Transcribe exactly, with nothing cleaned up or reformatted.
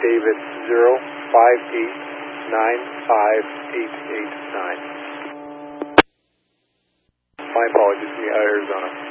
David zero five eight nine five eight eight nine. My apologies, yeah, Arizona.